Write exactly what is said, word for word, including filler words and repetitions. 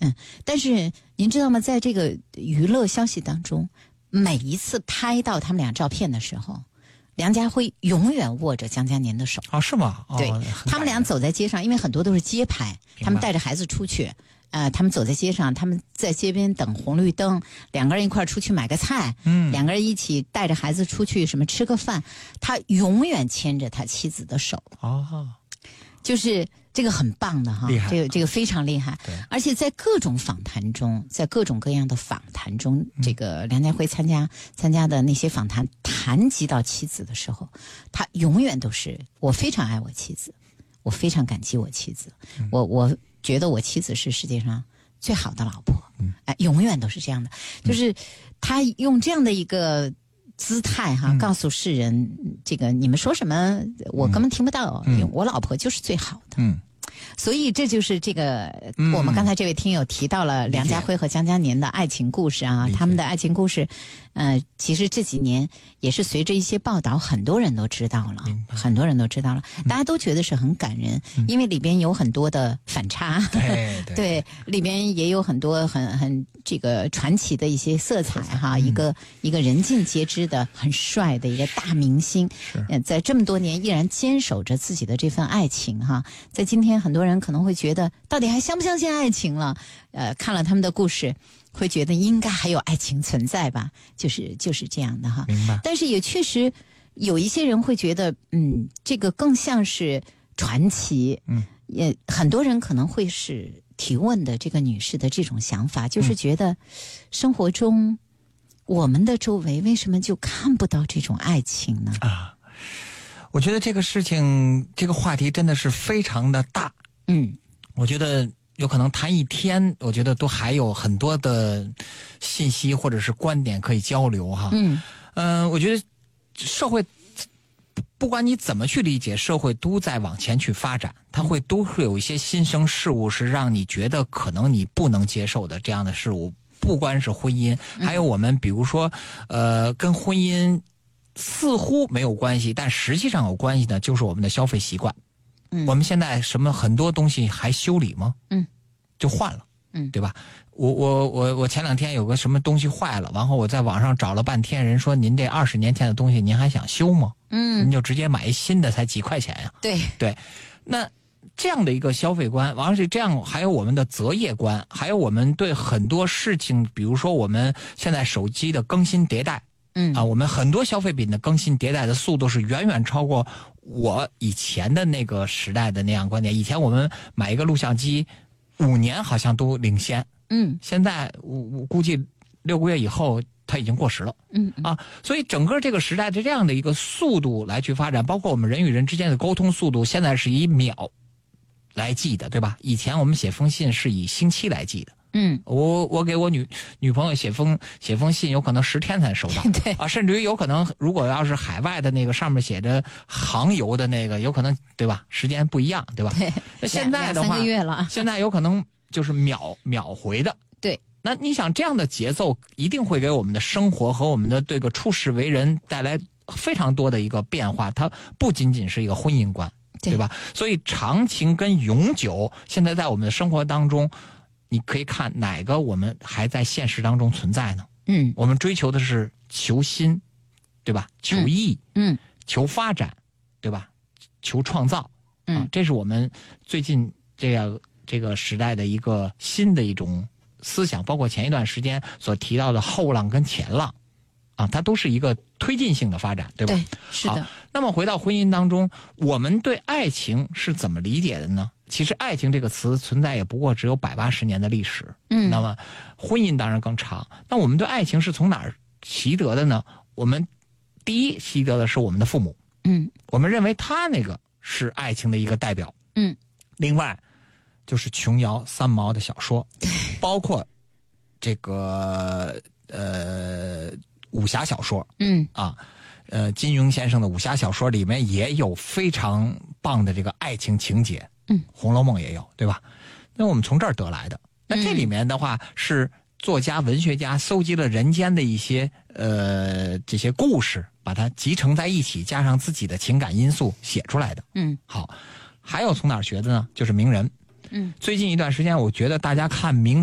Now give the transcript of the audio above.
嗯，但是您知道吗？在这个娱乐消息当中，每一次拍到他们俩照片的时候，梁家辉永远握着江嘉年的手。 哦，是吗？哦、 对，他们俩走在街上，因为很多都是街拍，他们带着孩子出去，呃，他们走在街上，他们在街边等红绿灯，两个人一块出去买个菜，嗯，两个人一起带着孩子出去什么吃个饭，他永远牵着他妻子的手。 哦， 就是这个很棒的哈， 厉害， 这个这个非常厉害。 对， 而且在各种访谈中，在各种各样的访谈中，嗯、这个梁家辉参加参加的那些访谈，谈及到妻子的时候，他永远都是我非常爱我妻子，我非常感激我妻子，嗯、我我觉得我妻子是世界上最好的老婆，嗯、哎，永远都是这样的，就是他用这样的一个姿态哈，告诉世人，嗯、这个你们说什么，我根本听不到，嗯、因为我老婆就是最好的。嗯，所以这就是这个，嗯、我们刚才这位听友提到了梁家辉和江嘉年的爱情故事啊，他们的爱情故事，呃，其实这几年也是随着一些报道，很多人都知道了，很多人都知道了，大家都觉得是很感人，嗯、因为里边有很多的反差， 对对， 对，里边也有很多很很这个传奇的一些色彩哈，嗯、一个一个人尽皆知的很帅的一个大明星，呃，在这么多年依然坚守着自己的这份爱情哈，在今天很多人可能会觉得，到底还相不相信爱情了？呃，看了他们的故事，会觉得应该还有爱情存在吧？就是就是这样的哈。 明白。 但是也确实有一些人会觉得，嗯，这个更像是传奇。嗯，也很多人可能会是提问的这个女士的这种想法，就是觉得生活中我们的周围为什么就看不到这种爱情呢？ 啊，我觉得这个事情，这个话题真的是非常的大。嗯，我觉得有可能谈一天，我觉得都还有很多的信息或者是观点可以交流哈。嗯，呃，我觉得社会不管你怎么去理解，社会都在往前去发展，它会都会有一些新生事物是让你觉得可能你不能接受的这样的事物，不光是婚姻，还有我们比如说呃跟婚姻似乎没有关系，但实际上有关系的就是我们的消费习惯。嗯，我们现在什么很多东西还修理吗？嗯，就换了，嗯，对吧？我我我我前两天有个什么东西坏了，然后我在网上找了半天，人说您这二十年前的东西您还想修吗？嗯，您就直接买一新的，才几块钱呀。 对对，那这样的一个消费观，完了是这样，还有我们的择业观，还有我们对很多事情，比如说我们现在手机的更新迭代。嗯啊，我们很多消费品的更新迭代的速度是远远超过我以前的那个时代的那样观点。以前我们买一个录像机，五年好像都领先，嗯，现在我我估计六个月以后它已经过时了，嗯啊，所以整个这个时代的这样的一个速度来去发展，包括我们人与人之间的沟通速度，现在是以秒来记的，对吧？以前我们写封信是以星期来记的。嗯，我我给我女女朋友写封写封信，有可能十天才收到。 对啊，甚至于有可能，如果要是海外的那个上面写着航邮的那个，有可能对吧？时间不一样，对吧？ 对。 那现在的话， 两三个月了， 现在有可能就是秒秒回的。 对。 那你想这样的节奏，一定会给我们的生活和我们的这个处世为人带来非常多的一个变化。它不仅仅是一个婚姻观，对, 对吧？所以长情跟永久，现在在我们的生活当中。你可以看哪个我们还在现实当中存在呢？嗯，我们追求的是求新，对吧？求异，嗯，求发展，对吧？求创造，嗯、啊，这是我们最近这样这个时代的一个新的一种思想，包括前一段时间所提到的后浪跟前浪，啊，它都是一个推进性的发展，对吧？ 对，是的。 好，那么回到婚姻当中，我们对爱情是怎么理解的呢？其实爱情这个词存在也不过只有百八十年的历史，嗯，那么婚姻当然更长。那我们对爱情是从哪儿习得的呢？我们第一习得的是我们的父母，嗯，我们认为他那个是爱情的一个代表，嗯。另外就是琼瑶、三毛的小说，包括这个呃武侠小说，嗯啊。呃，金庸先生的武侠小说里面也有非常棒的这个爱情情节，嗯，《红楼梦》也有，对吧？那我们从这儿得来的。那这里面的话，是作家、文学家搜集了人间的一些呃这些故事，把它集成在一起，加上自己的情感因素写出来的。嗯，好，还有从哪儿学的呢？就是名人。嗯，最近一段时间，我觉得大家看名